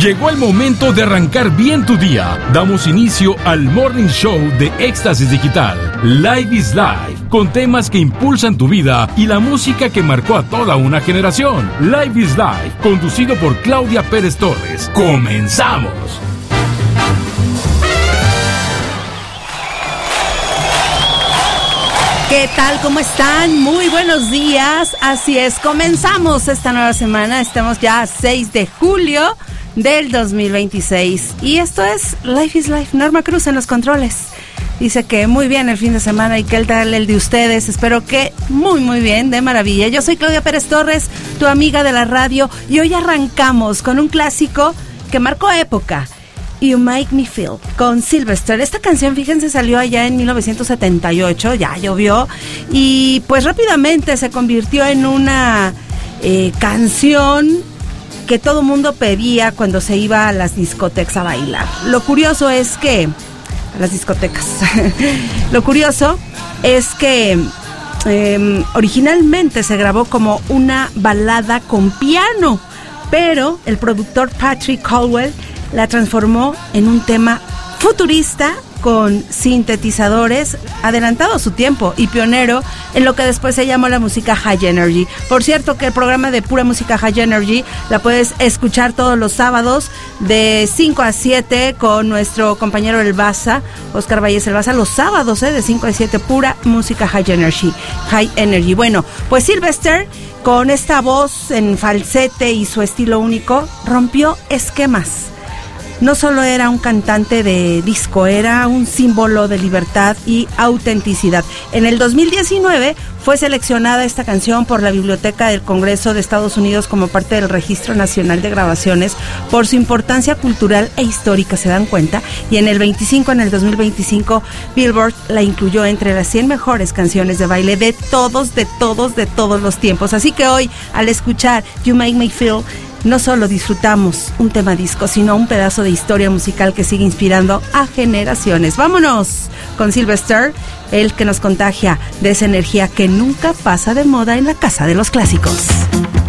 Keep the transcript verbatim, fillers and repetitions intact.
Llegó el momento de arrancar bien tu día. Damos inicio al Morning Show de Éxtasis Digital. Live is Life, con temas que impulsan tu vida y la música que marcó a toda una generación. Live is Life, conducido por Claudia Pérez Torres. ¡Comenzamos! ¿Qué tal? ¿Cómo están? Muy buenos días. Así es, comenzamos esta nueva semana. Estamos ya a seis de julio del dos mil veintiséis. Y esto es Life is Life. Norma Cruz en los controles. Dice que muy bien el fin de semana y que tal el de ustedes. Espero que muy muy bien, de maravilla. Yo soy Claudia Pérez Torres, tu amiga de la radio. Y hoy arrancamos con un clásico que marcó época. You Make Me Feel, con Sylvester. Esta canción, fíjense, salió allá en mil novecientos setenta y ocho, ya llovió, y pues rápidamente se convirtió en una eh, canción que todo mundo pedía cuando se iba a las discotecas a bailar. Lo curioso es que... a las discotecas. Lo curioso es que eh, originalmente se grabó como una balada con piano, pero el productor Patrick Caldwell la transformó en un tema futurista con sintetizadores, adelantado a su tiempo y pionero en lo que después se llamó la música High Energy. Por cierto, que el programa de pura música High Energy la puedes escuchar todos los sábados de cinco a siete con nuestro compañero El Baza, Oscar Valles El Baza, los sábados eh, de cinco a siete, pura música High Energy. High Energy. Bueno, pues Sylvester, con esta voz en falsete y su estilo único, rompió esquemas. No solo era un cantante de disco, era un símbolo de libertad y autenticidad. En el dos mil diecinueve fue seleccionada esta canción por la Biblioteca del Congreso de Estados Unidos como parte del Registro Nacional de Grabaciones por su importancia cultural e histórica, ¿se dan cuenta? Y en el veinticinco, en el dos mil veinticinco, Billboard la incluyó entre las cien mejores canciones de baile de todos, de todos, de todos los tiempos. Así que hoy, al escuchar You Make Me Feel, no solo disfrutamos un tema disco, sino un pedazo de historia musical que sigue inspirando a generaciones. Vámonos con Sylvester, el que nos contagia de esa energía que nunca pasa de moda en la casa de los clásicos.